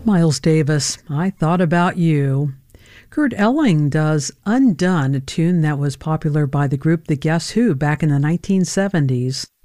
Miles Davis, I Thought About You. Kurt Elling does Undone, a tune that was popular by the group The Guess Who back in the 1970s.